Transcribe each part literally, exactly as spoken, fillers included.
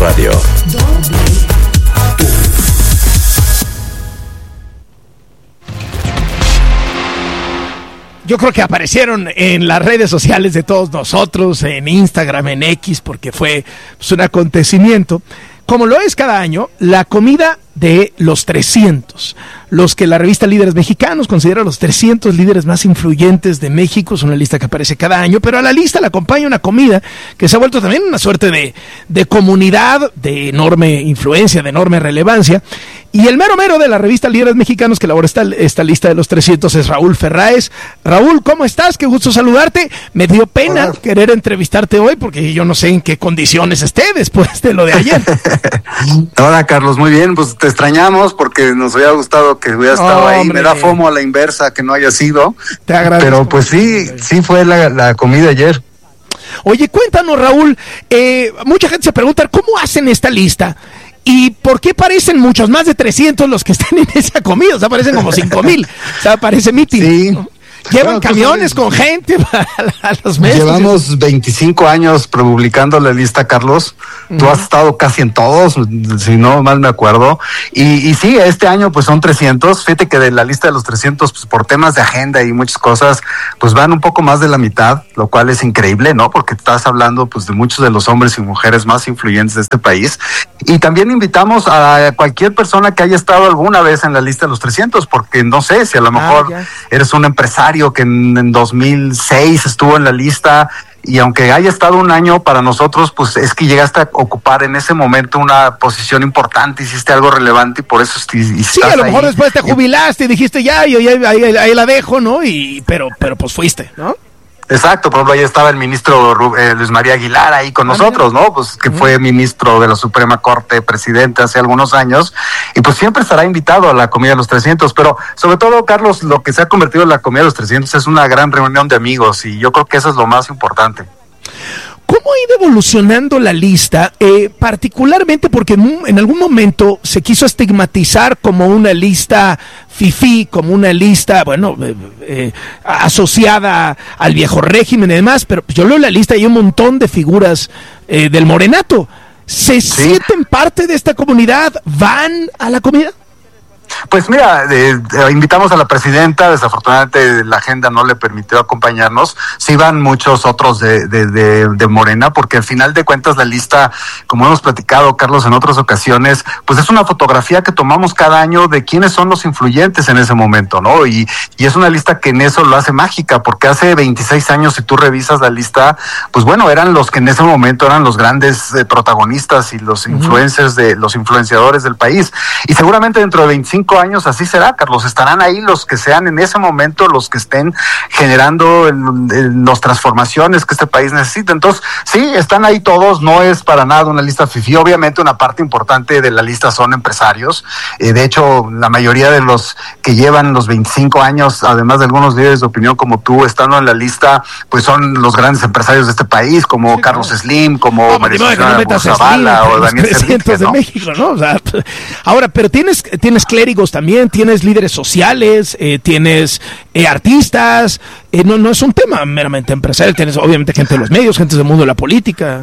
Radio. Yo creo que aparecieron en las redes sociales de todos nosotros, en Instagram, en X, porque fue pues, un acontecimiento. Como lo es cada año, la comida de los trescientos, los que la revista Líderes Mexicanos considera los trescientos líderes más influyentes de México. Es una lista que aparece cada año, pero a la lista le acompaña una comida que se ha vuelto también una suerte de, de comunidad de enorme influencia, de enorme relevancia. Y el mero mero de la revista Líderes Mexicanos que elabora esta, esta lista de los trescientos es Raúl Ferráez. Raúl, ¿cómo estás? Qué gusto saludarte. Me dio pena Hola. querer entrevistarte hoy porque yo no sé en qué condiciones esté después de lo de ayer. Hola, Carlos, muy bien, pues te extrañamos porque nos había gustado que hubiera estado oh, ahí. Hombre. Me da fomo a la inversa que no haya sido. Te agradezco. Pero pues sí, sí fue la, la comida ayer. Oye, cuéntanos, Raúl, eh, mucha gente se pregunta, ¿cómo hacen esta lista? ¿Y por qué parecen muchos, más de trescientos los que están en esa comida? O sea, parecen como cinco mil. O sea, parece mitin. Sí. Llevan bueno, camiones con gente para los meses. Llevamos veinticinco años publicando la lista, Carlos. Uh-huh. Tú has estado casi en todos, si no mal me acuerdo. Y, y sí, este año pues son trescientos. Fíjate que de la lista de los trescientos, pues por temas de agenda y muchas cosas, pues van un poco más de la mitad, lo cual es increíble, ¿no? Porque estás hablando pues de muchos de los hombres y mujeres más influyentes de este país. Y también invitamos a cualquier persona que haya estado alguna vez en la lista de los trescientos, porque no sé si a lo mejor ah, eres un empresario que en, en dos mil seis estuvo en la lista y aunque haya estado un año para nosotros, pues es que llegaste a ocupar en ese momento una posición importante, hiciste algo relevante y por eso y, y sí, a lo mejor ahí. Después te jubilaste y dijiste ya, yo ya ahí, ahí la dejo, ¿no? Y pero pero pues fuiste, ¿no? Exacto, por ejemplo, ahí estaba el ministro eh, Luis María Aguilar ahí con ah, nosotros, mira. ¿no? Pues que uh-huh. fue ministro de la Suprema Corte, presidente hace algunos años, y pues siempre estará invitado a la comida de los trescientos, pero sobre todo, Carlos, lo que se ha convertido en la comida de los trescientos es una gran reunión de amigos, y yo creo que eso es lo más importante. ¿Cómo ha ido evolucionando la lista? Eh, particularmente porque en, en algún momento se quiso estigmatizar como una lista fifí, como una lista, bueno, eh, eh, asociada al viejo régimen y demás, pero yo leo la lista y hay un montón de figuras eh, del morenato. ¿Se ¿Sí? sienten parte de esta comunidad? ¿Van a la comida? Pues mira, eh, eh, invitamos a la presidenta, desafortunadamente la agenda no le permitió acompañarnos, sí van muchos otros de, de, de, de Morena, porque al final de cuentas la lista, como hemos platicado, Carlos, en otras ocasiones, pues es una fotografía que tomamos cada año de quiénes son los influyentes en ese momento, ¿no? Y, y es una lista que en eso lo hace mágica, porque hace veintiséis años, si tú revisas la lista, pues bueno, eran los que en ese momento eran los grandes eh, protagonistas y los influencers, de los influenciadores del país, y seguramente dentro de veinticinco años así será, Carlos, estarán ahí los que sean en ese momento los que estén generando el, el, las transformaciones que este país necesita. Entonces, sí, están ahí todos, no es para nada una lista fifí, obviamente una parte importante de la lista son empresarios, eh, de hecho, la mayoría de los que llevan los veinticinco años, además de algunos líderes de opinión como tú, estando en la lista, pues son los grandes empresarios de este país, como sí, Carlos claro. Slim, como no, María no Zavala o Daniel Servique, ¿no? De México, ¿no? O sea, ahora, pero tienes, tienes clérigos también, tienes líderes sociales, eh, tienes eh, artistas, eh, no, no es un tema meramente empresarial, tienes obviamente gente de los medios, gente del mundo de la política.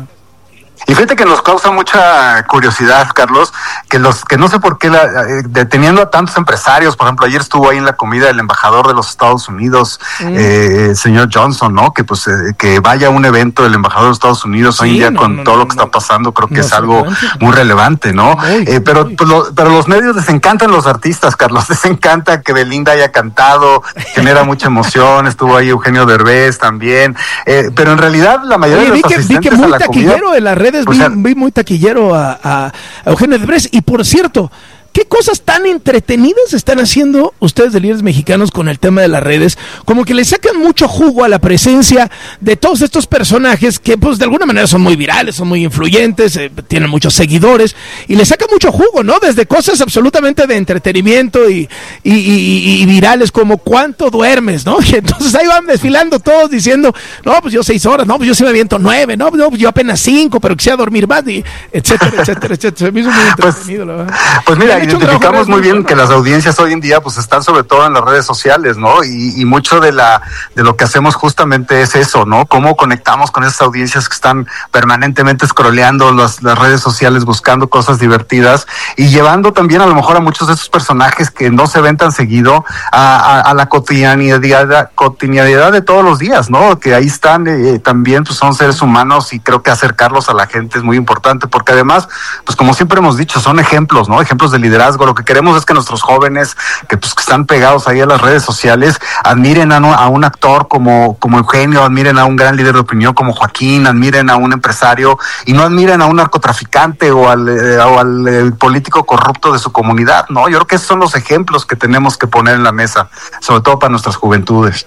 Y fíjate que nos causa mucha curiosidad, Carlos, que los que no sé por qué, la, eh, deteniendo a tantos empresarios, por ejemplo, ayer estuvo ahí en la comida el embajador de los Estados Unidos, mm. eh, señor Johnson, ¿no? Que pues eh, que vaya a un evento del embajador de los Estados Unidos sí, hoy en día no, con no, todo no, lo que no, está pasando, creo que no, es algo muy relevante, ¿no? Muy, eh, pero muy. Pues, lo, pero los medios les encantan los artistas, Carlos, les encanta que Belinda haya cantado, genera mucha emoción, estuvo ahí Eugenio Derbez también, eh, pero en realidad la mayoría Oye, de los vi asistentes que, vi que muy a la comida... en las redes vi, vi muy taquillero a, a, a Eugenio Derbez. Y por cierto, ¿qué cosas tan entretenidas están haciendo ustedes de Líderes Mexicanos con el tema de las redes? Como que le sacan mucho jugo a la presencia de todos estos personajes que pues de alguna manera son muy virales, son muy influyentes, eh, tienen muchos seguidores y le sacan mucho jugo, ¿no? Desde cosas absolutamente de entretenimiento y, y, y, y virales como ¿cuánto duermes? ¿No? Y entonces ahí van desfilando todos diciendo, no, pues yo seis horas, no, pues yo sí me aviento nueve, no, no pues yo apenas cinco, pero quisiera dormir más, y etcétera, etcétera, etcétera. Se me hizo muy entretenido, pues, la verdad. Pues mira, identificamos muy bien que las audiencias hoy en día pues están sobre todo en las redes sociales, ¿no? Y, y mucho de la de lo que hacemos justamente es eso, ¿no? Cómo conectamos con esas audiencias que están permanentemente scrolleando las, las redes sociales, buscando cosas divertidas y llevando también a lo mejor a muchos de esos personajes que no se ven tan seguido a, a, a la cotidianidad, cotidianidad de todos los días, ¿no? Que ahí están eh, también, pues son seres humanos y creo que acercarlos a la gente es muy importante porque además, pues como siempre hemos dicho, son ejemplos, ¿no? Ejemplos de liderazgo. Lo que queremos es que nuestros jóvenes que pues que están pegados ahí a las redes sociales admiren a, no, a un actor como, como Eugenio, admiren a un gran líder de opinión como Joaquín, admiren a un empresario y no admiren a un narcotraficante o al, eh, o al eh, político corrupto de su comunidad, ¿no? Yo creo que esos son los ejemplos que tenemos que poner en la mesa, sobre todo para nuestras juventudes.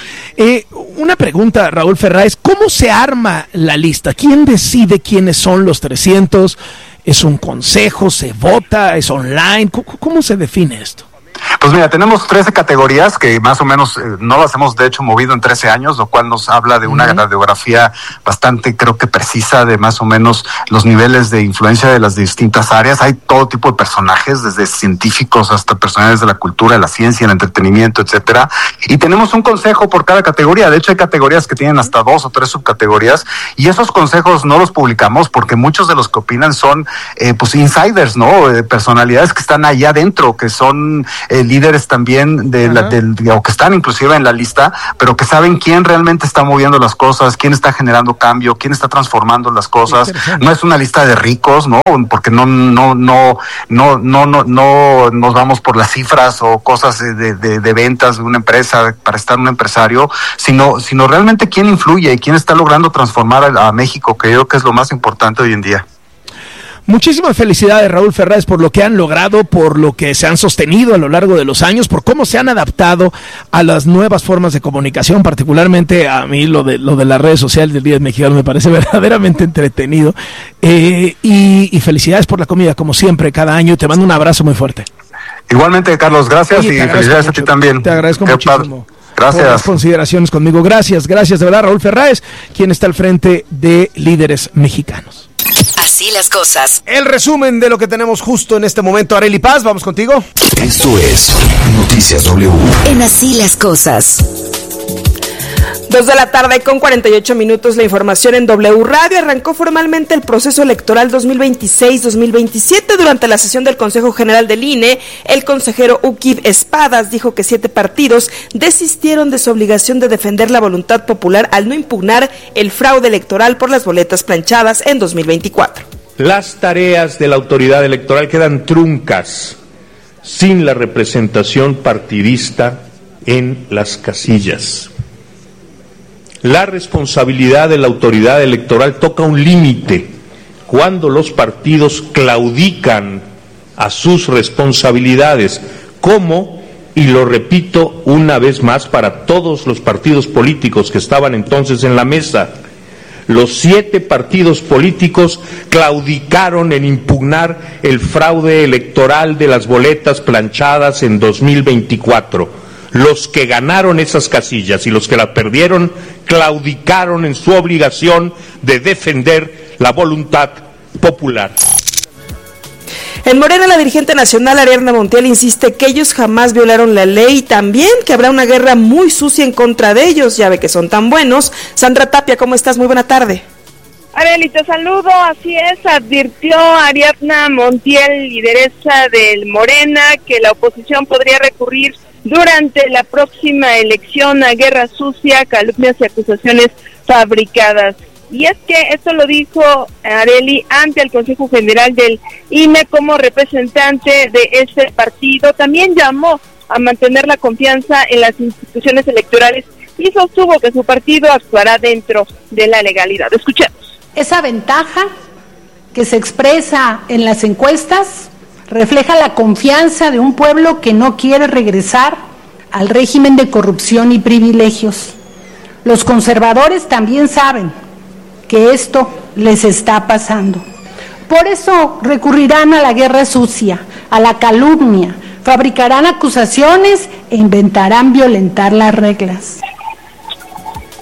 Eh, una pregunta, Raúl Ferráez, ¿cómo se arma la lista? ¿Quién decide quiénes son los trescientos? ¿Es un consejo? ¿Se vota? ¿Es online? ¿Cómo, cómo se define esto? Pues mira, tenemos trece categorías que más o menos eh, no las hemos de hecho movido en trece años, lo cual nos habla de una uh-huh. radiografía bastante, creo que precisa, de más o menos los niveles de influencia de las distintas áreas. Hay todo tipo de personajes, desde científicos hasta personajes de la cultura, la ciencia, el entretenimiento, etcétera. Y tenemos un consejo por cada categoría. De hecho, hay categorías que tienen hasta dos o tres subcategorías y esos consejos no los publicamos porque muchos de los que opinan son eh, pues insiders, ¿no? Eh, personalidades que están allá adentro, que son Eh, líderes también de la, del, o que están inclusive en la lista, pero que saben quién realmente está moviendo las cosas, quién está generando cambio, quién está transformando las cosas. No es una lista de ricos, ¿no? Porque no no no no no no no nos vamos por las cifras o cosas de, de, de ventas de una empresa para estar un empresario, sino sino realmente quién influye y quién está logrando transformar a, a México, que yo creo que es lo más importante hoy en día. Muchísimas felicidades, Raúl Ferráez, por lo que han logrado, por lo que se han sostenido a lo largo de los años, por cómo se han adaptado a las nuevas formas de comunicación, particularmente a mí lo de lo de las redes sociales del Líder Mexicano me parece verdaderamente entretenido. Eh, y, y felicidades por la comida, como siempre, cada año. Te mando un abrazo muy fuerte. Igualmente, Carlos, gracias. Oye, y felicidades mucho, a ti también. Te agradezco Qué muchísimo. Par- Gracias. Por las consideraciones conmigo. Gracias, gracias de verdad, Raúl Ferráez, quien está al frente de Líderes Mexicanos. Así las cosas. El resumen de lo que tenemos justo en este momento. Arely Paz, vamos contigo. Esto es Noticias W. En Así las cosas. Dos de la tarde con cuarenta y ocho minutos, la información en W Radio. Arrancó formalmente el proceso electoral dos mil veintiséis dos mil veintisiete. Durante la sesión del Consejo General del I N E, el consejero Uquib Espadas dijo que siete partidos desistieron de su obligación de defender la voluntad popular al no impugnar el fraude electoral por las boletas planchadas en dos mil veinticuatro. Las tareas de la autoridad electoral quedan truncas sin la representación partidista en las casillas. La responsabilidad de la autoridad electoral toca un límite cuando los partidos claudican a sus responsabilidades, como, y lo repito una vez más para todos los partidos políticos que estaban entonces en la mesa, los siete partidos políticos claudicaron en impugnar el fraude electoral de las boletas planchadas en dos mil veinticuatro. Los que ganaron esas casillas y los que las perdieron claudicaron en su obligación de defender la voluntad popular. En Morena, la dirigente nacional Ariadna Montiel insiste que ellos jamás violaron la ley y también que habrá una guerra muy sucia en contra de ellos, ya ve que son tan buenos. Sandra Tapia, ¿cómo estás? Muy buena tarde. Arely, te saludo, así es, advirtió Ariadna Montiel, lideresa del Morena, que la oposición podría recurrir durante la próxima elección a guerra sucia, calumnias y acusaciones fabricadas. Y es que esto lo dijo Arely ante el Consejo General del I N E como representante de ese partido. También llamó a mantener la confianza en las instituciones electorales y sostuvo que su partido actuará dentro de la legalidad. Escuchemos. Esa ventaja que se expresa en las encuestas refleja la confianza de un pueblo que no quiere regresar al régimen de corrupción y privilegios. Los conservadores también saben que esto les está pasando. Por eso recurrirán a la guerra sucia, a la calumnia, fabricarán acusaciones e inventarán violentar las reglas.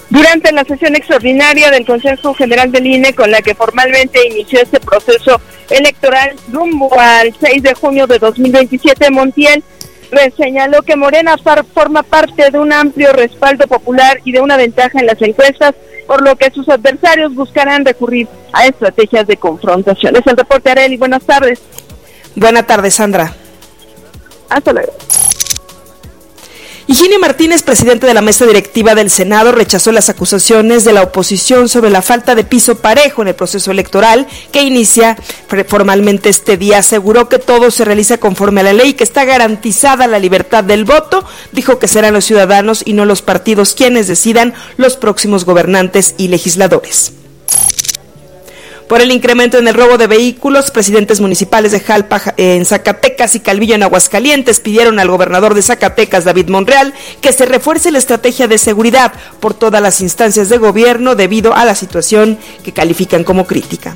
Durante la sesión extraordinaria del Consejo General del I N E, con la que formalmente inició este proceso electoral rumbo al seis de junio de dos mil veintisiete, Montiel señaló que Morena forma parte de un amplio respaldo popular y de una ventaja en las encuestas, por lo que sus adversarios buscarán recurrir a estrategias de confrontación. Es el reporte, Arely. Buenas tardes. Buenas tardes, Sandra. Hasta luego. Higinio Martínez, presidente de la mesa directiva del Senado, rechazó las acusaciones de la oposición sobre la falta de piso parejo en el proceso electoral que inicia formalmente este día. Aseguró que todo se realiza conforme a la ley y que está garantizada la libertad del voto. Dijo que serán los ciudadanos y no los partidos quienes decidan los próximos gobernantes y legisladores. Por el incremento en el robo de vehículos, presidentes municipales de Jalpa en Zacatecas y Calvillo en Aguascalientes pidieron al gobernador de Zacatecas, David Monreal, que se refuerce la estrategia de seguridad por todas las instancias de gobierno debido a la situación que califican como crítica.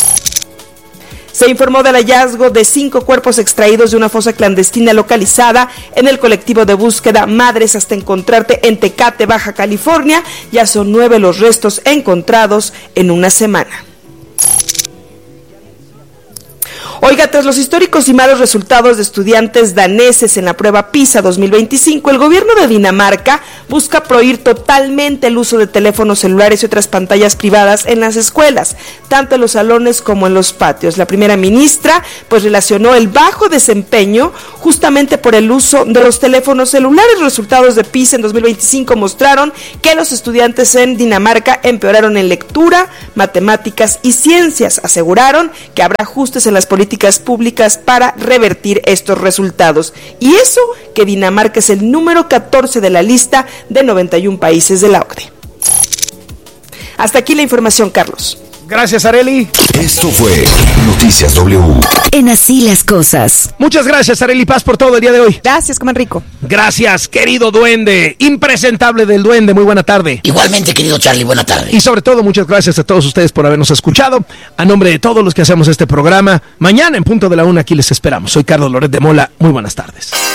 Se informó del hallazgo de cinco cuerpos extraídos de una fosa clandestina localizada en el colectivo de búsqueda Madres hasta Encontrarte en Tecate, Baja California. Ya son nueve los restos encontrados en una semana. Oiga, tras los históricos y malos resultados de estudiantes daneses en la prueba PISA dos mil veinticinco, el gobierno de Dinamarca busca prohibir totalmente el uso de teléfonos celulares y otras pantallas privadas en las escuelas, tanto en los salones como en los patios. La primera ministra pues relacionó el bajo desempeño justamente por el uso de los teléfonos celulares. Los resultados de PISA en dos mil veinticinco mostraron que los estudiantes en Dinamarca empeoraron en lectura, matemáticas y ciencias. Aseguraron que habrá ajustes en las políticas públicas para revertir estos resultados. Y eso que Dinamarca es el número catorce de la lista de noventa y uno países de la O C D E. Hasta aquí la información, Carlos. Gracias, Arely. Esto fue Noticias W. En Así las Cosas. Muchas gracias, Arely Paz, por todo el día de hoy. Gracias, coman rico. Gracias, querido duende, impresentable del duende, muy buena tarde. Igualmente, querido Charlie, buena tarde. Y sobre todo, muchas gracias a todos ustedes por habernos escuchado. A nombre de todos los que hacemos este programa, mañana en punto de la una aquí les esperamos. Soy Carlos Loret de Mola, muy buenas tardes.